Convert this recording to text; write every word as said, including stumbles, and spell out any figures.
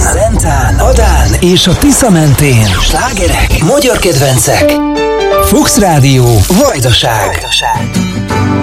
Zentán, Adán és a Tisza mentén. Slágerek, magyar kedvencek. Fuchs Rádió, Vajdaság.